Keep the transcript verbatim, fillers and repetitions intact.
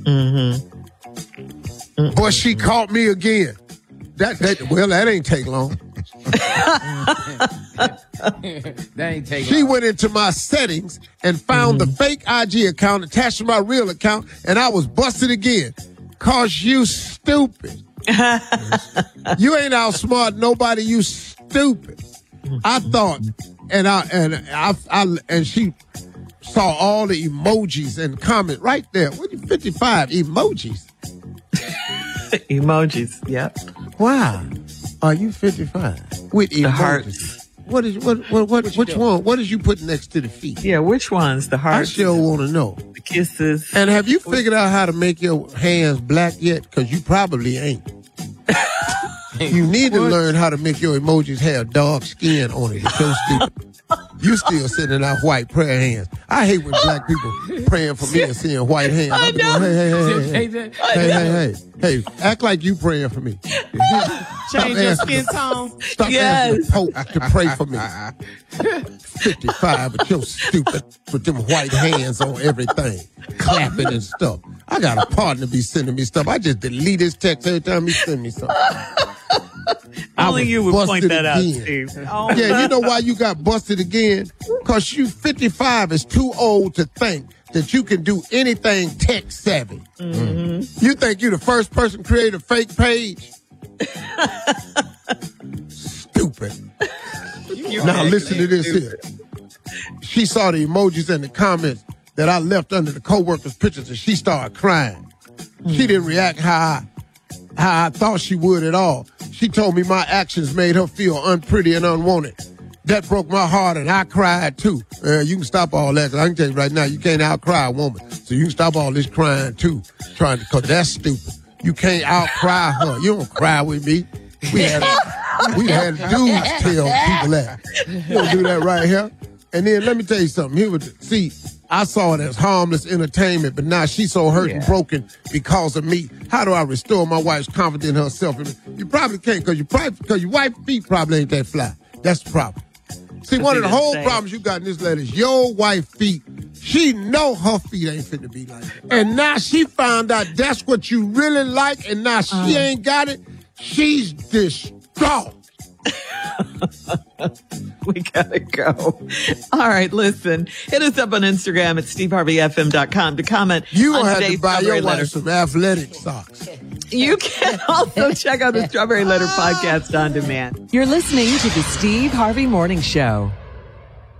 Mm-hmm. Mm-hmm. But she caught me again. That, that well, that ain't take long. That ain't take She long. went into my settings and found mm-hmm. the fake I G account attached to my real account, and I was busted again. Cause you stupid. You ain't outsmart nobody, you stupid. I thought, and I and I, I and she saw all the emojis and comment right there. What are you, fifty-five emojis? Emojis, yep. Wow. Are you fifty-five? With emojis. The hearts. What is what what, what, what which doing? one? What did you put next to the feet? Yeah, which ones? The hearts. I sure want to know. The kisses. And have you figured out how to make your hands black yet? Because you probably ain't. You need to learn how to make your emojis have dark skin on it. It's so stupid. You still sending out white prayer hands. I hate when black people praying for me and seeing white hands. I I'm know. going, hey, hey, hey, hey, hey, hey, hey, hey, hey, act like you praying for me. Change your skin tone. Stop Yes. asking the Pope to pray for me. fifty-five, but you're stupid with them white hands on everything, clapping and stuff. I got a partner be sending me stuff. I just delete his text every time he send me something. Only you would point that out, again. Steve. Oh. Yeah, you know why you got busted again? Because you fifty-five is too old to think that you can do anything tech savvy. Mm-hmm. You think you the first person to create a fake page? Stupid. Now listen to this here. She saw the emojis and the comments that I left under the co-workers' pictures, and she started crying. Mm-hmm. She didn't react how I, how I thought she would at all. She told me my actions made her feel unpretty and unwanted. That broke my heart, and I cried too. Uh, you can stop all that, 'cause I can tell you right now, you can't outcry a woman. So you can stop all this crying too, trying to, 'cause that's stupid. You can't outcry her. You don't cry with me. We had we had dudes tell people that. You don't do that right here. And then let me tell you something. Here was, see, I saw it as harmless entertainment, but now she's so hurt yeah. and broken because of me. How do I restore my wife's confidence in herself? You probably can't, because you probably because your wife's feet probably ain't that fly. That's the problem. See, one of the whole problems you got in this letter is your wife's feet. She know her feet ain't fit to be like that. And now she found out that's what you really like, and now she uh. ain't got it. She's distraught. We gotta go. All right, listen. Hit us up on Instagram at steve harvey f m dot com to comment. You on gonna have today's to buy your wife letter. some athletic socks. You can also check out the Strawberry Letter podcast on demand. You're listening to the Steve Harvey Morning Show.